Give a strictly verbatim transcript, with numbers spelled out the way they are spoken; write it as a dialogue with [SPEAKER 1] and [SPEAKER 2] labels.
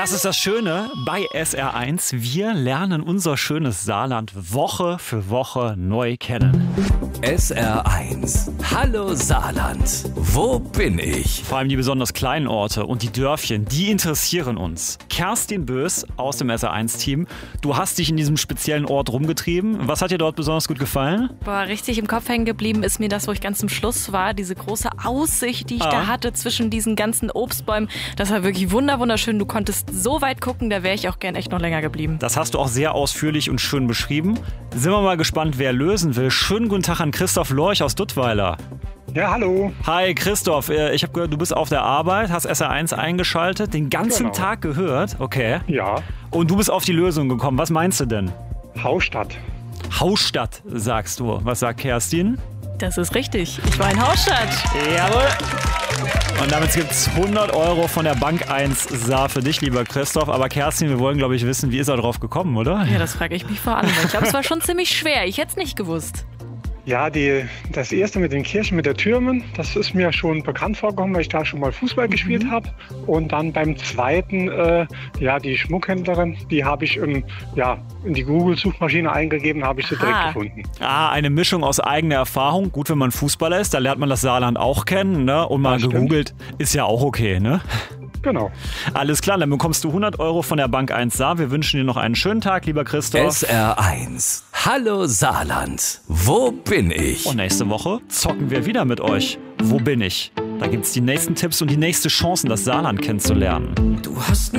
[SPEAKER 1] Das ist das Schöne bei S R eins. Wir lernen unser schönes Saarland Woche für Woche neu kennen.
[SPEAKER 2] S R eins. Hallo Saarland. Wo bin ich?
[SPEAKER 1] Vor allem die besonders kleinen Orte und die Dörfchen, die interessieren uns. Kerstin Bös aus dem S R eins Team. Du hast dich in diesem speziellen Ort rumgetrieben. Was hat dir dort besonders gut gefallen?
[SPEAKER 3] Boah, richtig im Kopf hängen geblieben ist mir das, wo ich ganz zum Schluss war. Diese große Aussicht, die ich
[SPEAKER 1] Ah.
[SPEAKER 3] da hatte zwischen diesen ganzen Obstbäumen. Das war wirklich wunder wunderschön. Du konntest so weit gucken, da wäre ich auch gern echt noch länger geblieben.
[SPEAKER 1] Das hast du auch sehr ausführlich und schön beschrieben. Sind wir mal gespannt, wer lösen will. Schönen guten Tag an Christoph Lorch aus Duttweiler.
[SPEAKER 4] Ja, hallo.
[SPEAKER 1] Hi Christoph, äh, ich habe gehört, du bist auf der Arbeit, hast S R eins eingeschaltet, den ganzen
[SPEAKER 4] Genau.
[SPEAKER 1] Tag gehört. Okay.
[SPEAKER 4] Ja,
[SPEAKER 1] Und du bist auf die Lösung gekommen. Was meinst du denn?
[SPEAKER 4] Hausstadt.
[SPEAKER 1] Hausstadt, sagst du. Was sagt Kerstin?
[SPEAKER 3] Das ist richtig. Ich war in Hausstadt.
[SPEAKER 1] Jawohl. Und damit gibt es hundert Euro von der Bank eins Saar für dich, lieber Christoph. Aber Kerstin, wir wollen, glaube ich, wissen, wie ist er drauf gekommen, oder?
[SPEAKER 3] Ja, das frage ich mich vor allem. Ich glaube, es war schon ziemlich schwer. Ich hätte es nicht gewusst.
[SPEAKER 4] Ja, die, das erste mit den Kirchen, mit der Türmen, das ist mir schon bekannt vorgekommen, weil ich da schon mal Fußball
[SPEAKER 1] Mhm.
[SPEAKER 4] gespielt habe. Und dann beim zweiten, äh, ja, die Schmuckhändlerin, die habe ich im, ja, in die Google-Suchmaschine eingegeben, habe ich sie direkt
[SPEAKER 3] Aha.
[SPEAKER 4] gefunden.
[SPEAKER 1] Ah, eine Mischung aus eigener Erfahrung. Gut, wenn man Fußballer ist, da lernt man das Saarland auch kennen, ne? Und mal
[SPEAKER 4] Das stimmt.
[SPEAKER 1] gegoogelt ist ja auch okay, ne?
[SPEAKER 4] Genau.
[SPEAKER 1] Alles klar, dann bekommst du hundert Euro von der Bank eins Saar. Wir wünschen dir noch einen schönen Tag, lieber Christoph.
[SPEAKER 2] S R eins. Hallo Saarland. Wo bin ich?
[SPEAKER 1] Und nächste Woche zocken wir wieder mit euch. Wo bin ich? Da gibt's die nächsten Tipps und die nächste Chancen, das Saarland kennenzulernen.
[SPEAKER 2] Du hast